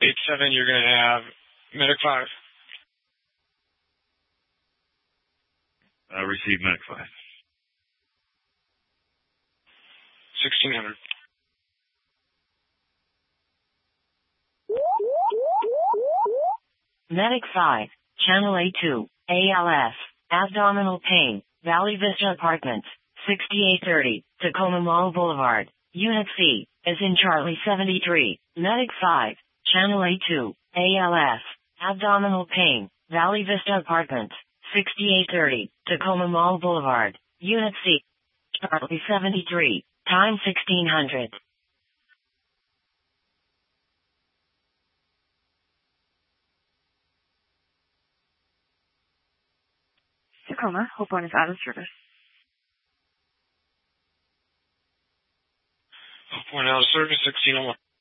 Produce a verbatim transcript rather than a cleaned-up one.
eight seven, you're going to have Medic five. Uh, receive Medic five. sixteen hundred. Medic five, Channel A two, A L S, abdominal pain, Valley Vista Apartments, sixty-eight thirty, Tacoma Mall Boulevard, Unit C, as in Charlie seventy-three, Medic five, Channel A two, A L S, abdominal pain, Valley Vista Apartments, sixty-eight thirty, Tacoma Mall Boulevard, Unit C, Charlie seventy-three, time sixteen hundred. Tacoma, Hope One is out of service. Hope One out of service, sixteen oh one.